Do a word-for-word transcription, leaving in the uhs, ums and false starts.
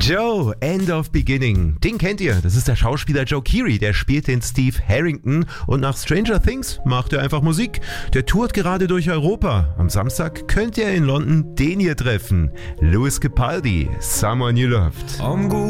Joe, End of Beginning. Den kennt ihr. Das ist der Schauspieler Joe Keery. Der spielt den Steve Harrington. Und nach Stranger Things macht er einfach Musik. Der tourt gerade durch Europa. Am Samstag könnt ihr in London den hier treffen. Lewis Capaldi, Someone You Loved.